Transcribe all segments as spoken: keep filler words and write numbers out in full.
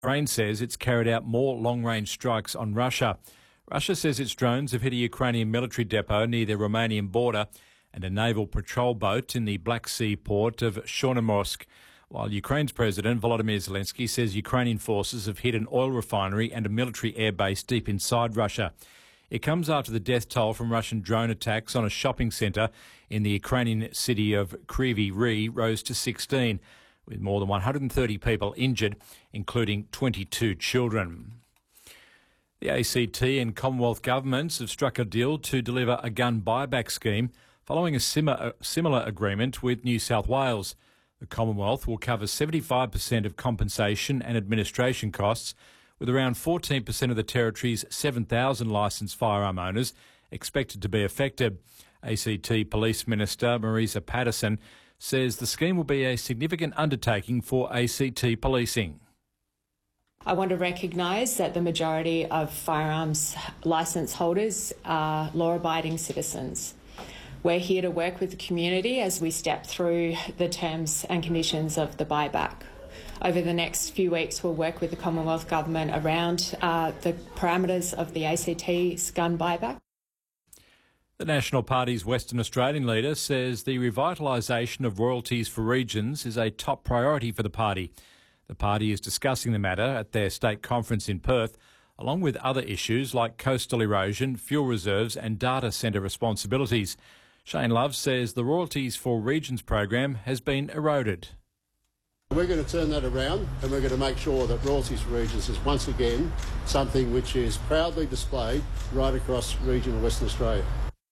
Ukraine says it's carried out more long-range strikes on Russia. Russia says its drones have hit a Ukrainian military depot near the Romanian border and a naval patrol boat in the Black Sea port of Chornomorsk, while Ukraine's President Volodymyr Zelensky says Ukrainian forces have hit an oil refinery and a military airbase deep inside Russia. It comes after the death toll from Russian drone attacks on a shopping centre in the Ukrainian city of Kryvyi Rih rose to sixteen, with more than one hundred thirty people injured, including twenty-two children. The A C T and Commonwealth governments have struck a deal to deliver a gun buyback scheme following a similar, similar agreement with New South Wales. The Commonwealth will cover seventy-five percent of compensation and administration costs, with around fourteen percent of the territory's seven thousand licensed firearm owners expected to be affected. A C T Police Minister Marisa Patterson says the scheme will be a significant undertaking for A C T policing. I want to recognise that the majority of firearms licence holders are law-abiding citizens. We're here to work with the community as we step through the terms and conditions of the buyback. Over the next few weeks, we'll work with the Commonwealth Government around uh, the parameters of the A C T's gun buyback. The National Party's Western Australian leader says the revitalisation of royalties for regions is a top priority for the party. The party is discussing the matter at their state conference in Perth, along with other issues like coastal erosion, fuel reserves and data centre responsibilities. Shane Love says the royalties for regions program has been eroded. We're going to turn that around and we're going to make sure that royalties for regions is once again something which is proudly displayed right across regional Western Australia.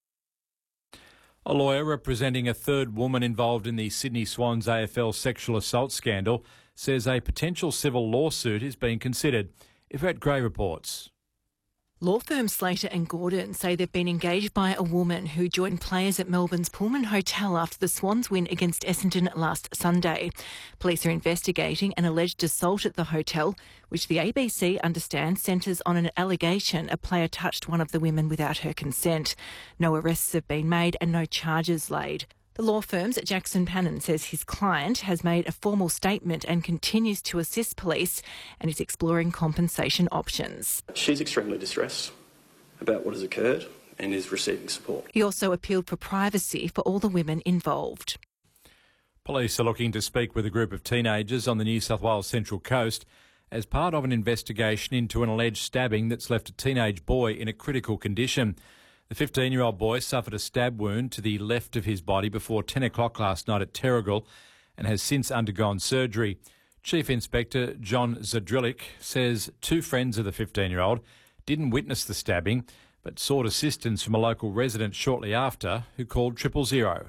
A lawyer representing a third woman involved in the Sydney Swans A F L sexual assault scandal says a potential civil lawsuit is being considered. Yvette Gray reports. Law firm Slater and Gordon say they've been engaged by a woman who joined players at Melbourne's Pullman Hotel after the Swans win against Essendon last Sunday. Police are investigating an alleged assault at the hotel, which the A B C understands centres on an allegation a player touched one of the women without her consent. No arrests have been made and no charges laid. The law firm's Jackson Pannon says his client has made a formal statement and continues to assist police and is exploring compensation options. She's extremely distressed about what has occurred and is receiving support. He also appealed for privacy for all the women involved. Police are looking to speak with a group of teenagers on the New South Wales Central Coast as part of an investigation into an alleged stabbing that's left a teenage boy in a critical condition. The fifteen-year-old boy suffered a stab wound to the left of his body before ten o'clock last night at Terrigal and has since undergone surgery. Chief Inspector John Zadrilic says two friends of the fifteen-year-old didn't witness the stabbing but sought assistance from a local resident shortly after who called triple zero.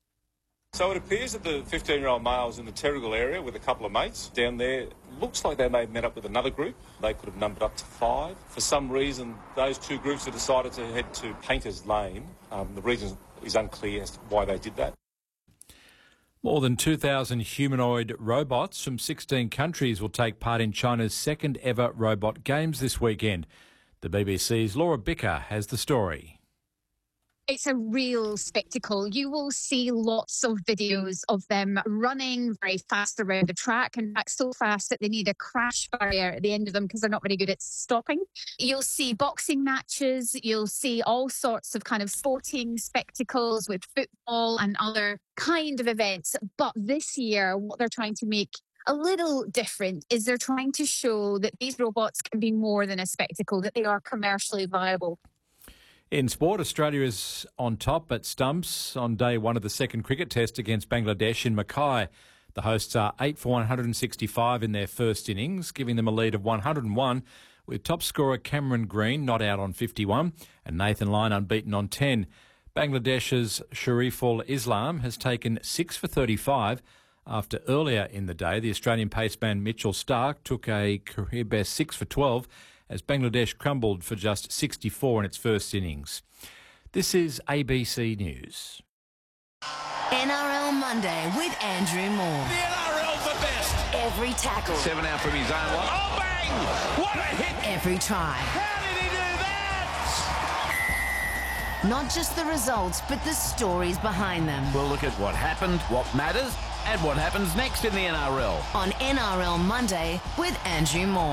So it appears that the fifteen-year-old male was in the Terrigal area with a couple of mates down there. Looks like they may have met up with another group. They could have numbered up to five. For some reason, those two groups have decided to head to Painters Lane. Um, the reason is unclear as to why they did that. More than two thousand humanoid robots from sixteen countries will take part in China's second ever robot games this weekend. The B B C's Laura Bicker has the story. It's a real spectacle. You will see lots of videos of them running very fast around the track, in fact so fast that they need a crash barrier at the end of them because they're not very good at stopping. You'll see boxing matches, you'll see all sorts of kind of sporting spectacles with football and other kind of events. But this year, what they're trying to make a little different is they're trying to show that these robots can be more than a spectacle, that they are commercially viable. In sport, Australia is on top at stumps on day one of the second cricket test against Bangladesh in Mackay. The hosts are eight for one hundred sixty-five in their first innings, giving them a lead of one hundred one, with top scorer Cameron Green not out on fifty-one and Nathan Lyon unbeaten on ten. Bangladesh's Shariful Islam has taken six for thirty-five after earlier in the day the Australian paceman Mitchell Starc took a career best six for twelve as Bangladesh crumbled for just sixty-four in its first innings. This is A B C News. N R L Monday with Andrew Moore. The N R L's the best. Every tackle. Seven out from his own one. Oh, bang! What a hit! Every try. How did he do that? Not just the results, but the stories behind them. We'll look at what happened, what matters, and what happens next in the N R L. On N R L Monday with Andrew Moore.